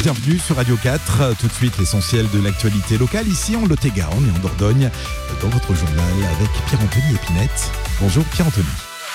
bienvenue sur Radio 4. Tout de suite, l'essentiel de l'actualité locale ici en Lot-et-Garonne et en Dordogne, dans votre journal avec Pierre-Anthony Épinette. Bonjour Pierre-Anthony.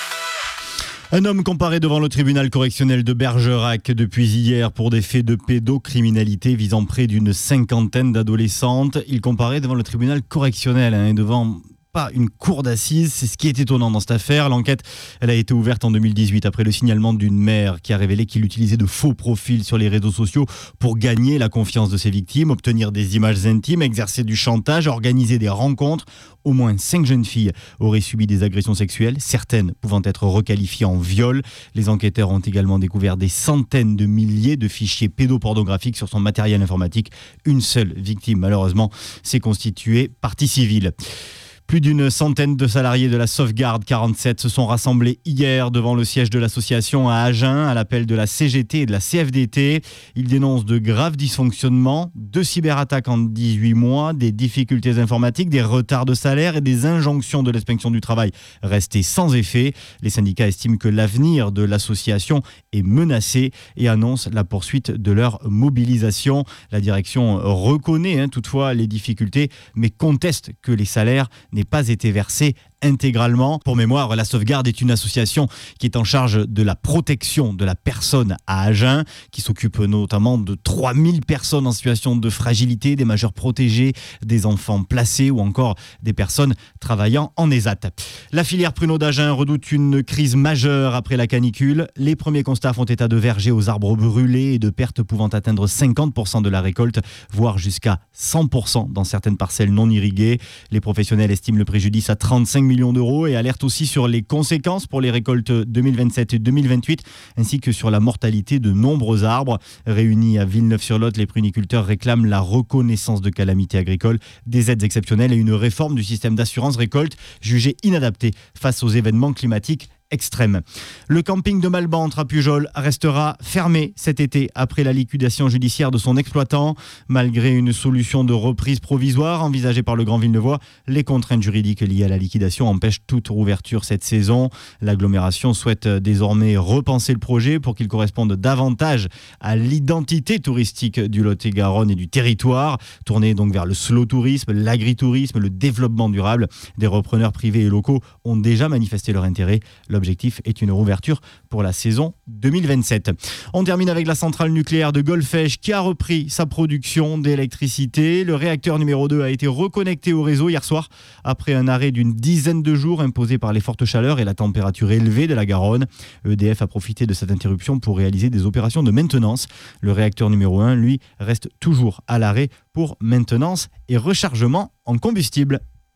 Un homme comparé devant le tribunal correctionnel de Bergerac depuis hier pour des faits de pédocriminalité visant près d'une cinquantaine d'adolescentes. Il comparait devant le tribunal correctionnel et devant pas une cour d'assises. C'est ce qui est étonnant dans cette affaire. L'enquête, elle a été ouverte en 2018 après le signalement d'une mère qui a révélé qu'il utilisait de faux profils sur les réseaux sociaux pour gagner la confiance de ses victimes, obtenir des images intimes, exercer du chantage, organiser des rencontres. Au moins 5 jeunes filles auraient subi des agressions sexuelles, certaines pouvant être requalifiées en viol. Les enquêteurs ont également découvert des centaines de milliers de fichiers pédopornographiques sur son matériel informatique. Une seule victime, malheureusement, s'est constituée partie civile. Plus d'une centaine de salariés de la Sauvegarde 47 se sont rassemblés hier devant le siège de l'association à Agen, à l'appel de la CGT et de la CFDT. Ils dénoncent de graves dysfonctionnements, 2 cyberattaques en 18 mois, des difficultés informatiques, des retards de salaire et des injonctions de l'inspection du travail restées sans effet. Les syndicats estiment que l'avenir de l'association est menacé et annoncent la poursuite de leur mobilisation. La direction reconnaît toutefois les difficultés, mais conteste que les salaires n'aient pas été versé intégralement. Pour mémoire, la Sauvegarde est une association qui est en charge de la protection de la personne à Agen, qui s'occupe notamment de 3000 personnes en situation de fragilité, des majeurs protégés, des enfants placés ou encore des personnes travaillant en ESAT. La filière pruneau d'Agen redoute une crise majeure après la canicule. Les premiers constats font état de vergers aux arbres brûlés et de pertes pouvant atteindre 50% de la récolte, voire jusqu'à 100% dans certaines parcelles non irriguées. Les professionnels estiment le préjudice à 35 millions d'euros et alertent aussi sur les conséquences pour les récoltes 2027 et 2028, ainsi que sur la mortalité de nombreux arbres. Réunis à Villeneuve-sur-Lot, les pruniculteurs réclament la reconnaissance de calamités agricoles, des aides exceptionnelles et une réforme du système d'assurance récolte jugée inadaptée face aux événements climatiques extrême. Le camping de Malbantre à Pujol restera fermé cet été après la liquidation judiciaire de son exploitant. Malgré une solution de reprise provisoire envisagée par le Grand Villeneuvois, les contraintes juridiques liées à la liquidation empêchent toute rouverture cette saison. L'agglomération souhaite désormais repenser le projet pour qu'il corresponde davantage à l'identité touristique du Lot-et-Garonne et du territoire, tourné donc vers le slow tourisme, l'agritourisme, le développement durable. Des repreneurs privés et locaux ont déjà manifesté leur intérêt. L'objectif est une rouverture pour la saison 2027. On termine avec la centrale nucléaire de Golfech qui a repris sa production d'électricité. Le réacteur numéro 2 a été reconnecté au réseau hier soir après un arrêt d'une dizaine de jours imposé par les fortes chaleurs et la température élevée de la Garonne. EDF a profité de cette interruption pour réaliser des opérations de maintenance. Le réacteur numéro 1, lui, reste toujours à l'arrêt pour maintenance et rechargement en combustible.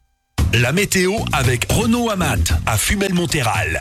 La météo avec Renault Amat à Fumel-Montéral.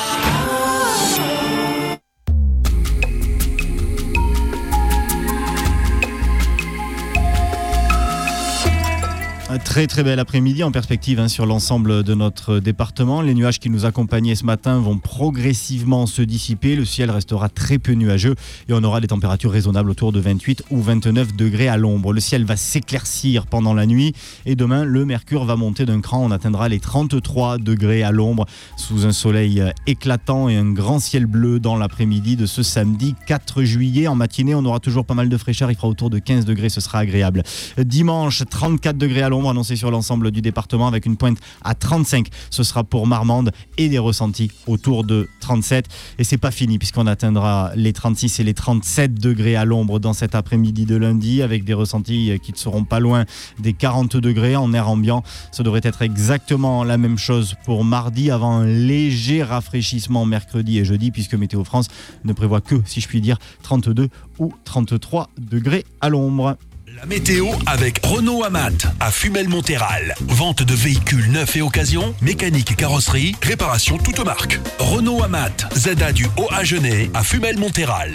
Très très bel après-midi en perspective sur l'ensemble de notre département. Les nuages qui nous accompagnaient ce matin vont progressivement se dissiper. Le ciel restera très peu nuageux et on aura des températures raisonnables autour de 28 ou 29 degrés à l'ombre. Le ciel va s'éclaircir pendant la nuit et demain le mercure va monter d'un cran. On atteindra les 33 degrés à l'ombre sous un soleil éclatant et un grand ciel bleu dans l'après-midi de ce samedi 4 juillet. En matinée, on aura toujours pas mal de fraîcheur. Il fera autour de 15 degrés, ce sera agréable. Dimanche, 34 degrés à l'ombre annoncé sur l'ensemble du département avec une pointe à 35. Ce sera pour Marmande et des ressentis autour de 37. Et c'est pas fini puisqu'on atteindra les 36 et les 37 degrés à l'ombre dans cet après-midi de lundi avec des ressentis qui ne seront pas loin des 40 degrés en air ambiant. Ça devrait être exactement la même chose pour mardi avant un léger rafraîchissement mercredi et jeudi puisque Météo France ne prévoit que, si je puis dire, 32 ou 33 degrés à l'ombre. La météo avec Renault Amat à Fumel-Montéral. Vente de véhicules neufs et occasion, mécanique et carrosserie, réparation toute marque. Renault Amat, ZA du Haut-Agenais à Fumel-Montéral.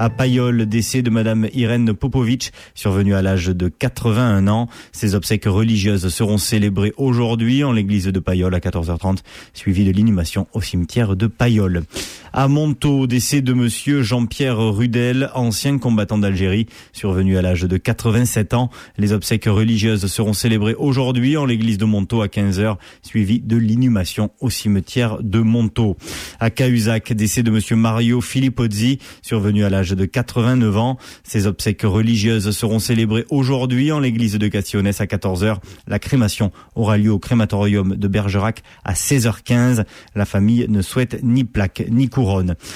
À Payolle, décès de Madame Irène Popovic, survenue à l'âge de 81 ans. Ses obsèques religieuses seront célébrées aujourd'hui en l'église de Payolle à 14h30, suivi de l'inhumation au cimetière de Payolle. À Montaut, décès de monsieur Jean-Pierre Rudel, ancien combattant d'Algérie, survenu à l'âge de 87 ans. Les obsèques religieuses seront célébrées aujourd'hui en l'église de Montaut à 15h, suivi de l'inhumation au cimetière de Montaut. À Cahuzac, décès de monsieur Mario Filippozzi, survenu à l'âge de 89 ans. Ces obsèques religieuses seront célébrées aujourd'hui en l'église de Cassionès à 14h. La crémation aura lieu au crématorium de Bergerac à 16h15. La famille ne souhaite ni plaque ni couronne.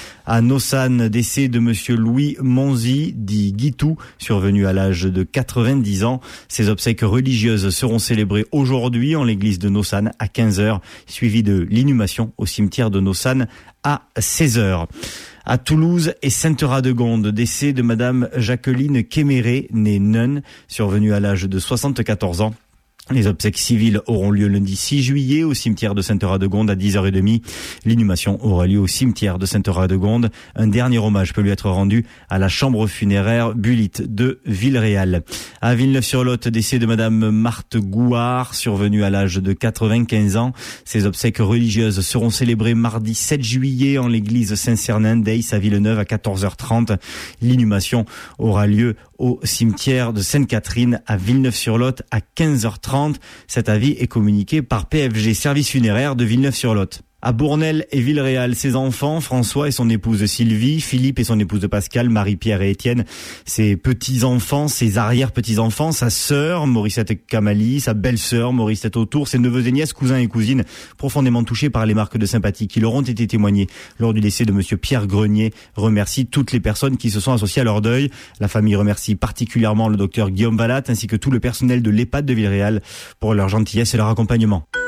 À Nossane, décès de monsieur Louis Monzi, dit Guitou, survenu à l'âge de 90 ans. Ces obsèques religieuses seront célébrées aujourd'hui en l'église de Nossane à 15h, suivi de l'inhumation au cimetière de Nossane à 16h. À Toulouse et Sainte-Radegonde, décès de madame Jacqueline Kéméré, née Neun, survenue à l'âge de 74 ans. Les obsèques civiles auront lieu lundi 6 juillet au cimetière de Sainte-Radegonde à 10h30. L'inhumation aura lieu au cimetière de Sainte-Radegonde. Un dernier hommage peut lui être rendu à la chambre funéraire Bulitte de Villeréal. À Villeneuve-sur-Lot, décès de madame Marthe Gouard, survenue à l'âge de 95 ans. Ces obsèques religieuses seront célébrées mardi 7 juillet en l'église Saint-Cernin d'Aix à Villeneuve à 14h30. L'inhumation aura lieu au cimetière de Sainte-Catherine à Villeneuve-sur-Lot à 15h30. Cet avis est communiqué par PFG, service funéraire de Villeneuve-sur-Lot. À Bournel et Villeréal, ses enfants, François et son épouse Sylvie, Philippe et son épouse Pascal, Marie-Pierre et Étienne, ses petits-enfants, ses arrière-petits-enfants, sa sœur, Morissette Kamali, sa belle-sœur, Morissette Autour, ses neveux et nièces, cousins et cousines, profondément touchés par les marques de sympathie qui leur ont été témoignées lors du décès de monsieur Pierre Grenier, remercie toutes les personnes qui se sont associées à leur deuil. La famille remercie particulièrement le docteur Guillaume Vallat ainsi que tout le personnel de l'EHPAD de Villeréal pour leur gentillesse et leur accompagnement.